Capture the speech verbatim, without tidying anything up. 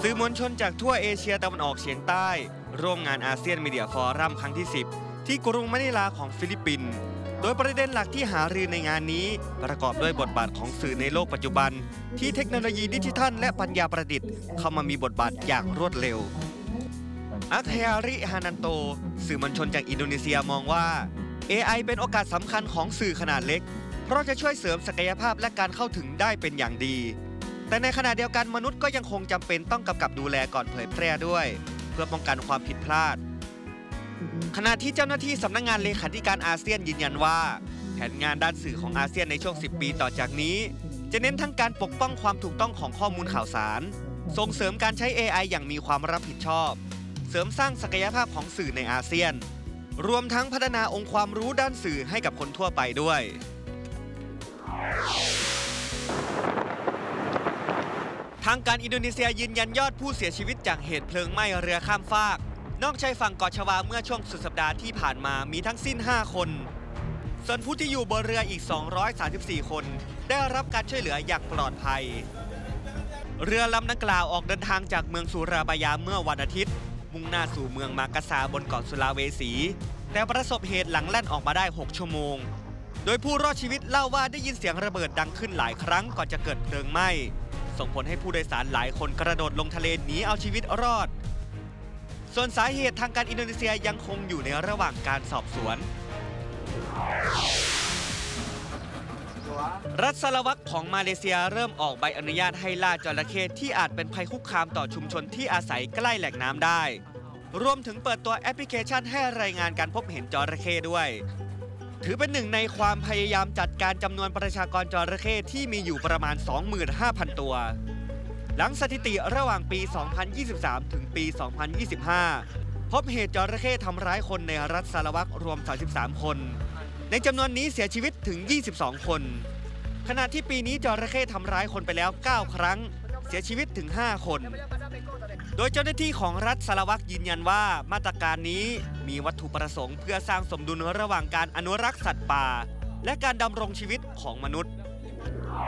สื่อมวลชนจากทั่วเอเชียตะวันออกเฉียงใต้ร่วมงานอาเซียนมีเดียฟอรัมครั้งที่สิบที่กรุงมะนิลาของฟิลิปปินส์โดยประเด็นหลักที่หารือในงานนี้ประกอบด้วยบทบาทของสื่อในโลกปัจจุบันที่เทคโนโลยีดิจิทัลและปัญญาประดิษฐ์เข้ามามีบทบาทอย่างรวดเร็วอัคเฮาริฮานันโตสื่อมวลชนจากอินโดนีเซียมองว่า เอ ไอ เป็นโอกาสสำคัญของสื่อขนาดเล็กเพราะจะช่วยเสริมศักยภาพและการเข้าถึงได้เป็นอย่างดีแต่ในขณะเดียวกันมนุษย์ก็ยังคงจำเป็นต้องกำกับดูแลก่อนเผยแพร่ด้วยเพื่อป้องกันความผิดพลาดขณะที่เจ้าหน้าที่สำนักงานเลขาธิการอาเซียนยืนยันว่าแผนงานด้านสื่อของอาเซียนในช่วงสิบปีต่อจากนี้จะเน้นทั้งการปกป้องความถูกต้องของข้อมูลข่าวสารส่งเสริมการใช้ เอ ไอ อย่างมีความรับผิดชอบเสริมสร้างศักยภาพของสื่อในอาเซียนรวมทั้งพัฒนาองค์ความรู้ด้านสื่อให้กับคนทั่วไปด้วยทางการอินโดนีเซียยืนยันยอดผู้เสียชีวิตจากเหตุเพลิงไหม้เรือข้ามฟากนอกชายฝั่งเกาะชวาเมื่อช่วงสุดสัปดาห์ที่ผ่านมามีทั้งสิ้นห้าคนส่วนผู้ที่อยู่บนเรืออีกสองร้อยสามสิบสี่คนได้รับการช่วยเหลืออย่างปลอดภัยเรือลำดังกล่าวออกเดินทางจากเมืองสุราบายาเมื่อวันอาทิตย์มุ่งหน้าสู่เมืองมากาซาบนเกาะสุลาเวสีแต่ประสบเหตุหลังแล่นออกมาได้หกชั่วโมงโดยผู้รอดชีวิตเล่าว่าได้ยินเสียงระเบิดดังขึ้นหลายครั้งก่อนจะเกิดเพลิงไหม้ส่งผลให้ผู้โดยสารหลายคนกระโดดลงทะเลหนีเอาชีวิตรอดส่วนสาเหตุทางการอินโดนีเซียยังคงอยู่ในระหว่างการสอบสวนรัฐสารวัตรของมาเลเซียเริ่มออกใบอนุญาตให้ล่าจระเข้ที่อาจเป็นภัยคุกคามต่อชุมชนที่อาศัยใกล้แหล่งน้ำได้รวมถึงเปิดตัวแอปพลิเคชันให้รายงานการพบเห็นจระเข้ด้วยถือเป็นหนึ่งในความพยายามจัดการจำนวนประชากรจระเข้ที่มีอยู่ประมาณ สองหมื่นห้าพัน ตัวหลังสถิติระหว่างปี สองพันยี่สิบสาม ถึงปี สองพันยี่สิบห้า พบเหตุจระเข้ทำร้ายคนในรัฐสารวัตรรวม สามสิบสาม คนในจำนวนนี้เสียชีวิตถึง ยี่สิบสอง คนขณะที่ปีนี้จระเข้ทำร้ายคนไปแล้ว เก้า ครั้งเสียชีวิตถึง ห้า คนโดยเจ้าหน้าที่ของรัฐสารวัตรยืนยันว่ามาตรการนี้มีวัตถุประสงค์เพื่อสร้างสมดุลระหว่างการอนุรักษ์สัตว์ป่าและการดำรงชีวิตของมนุษย์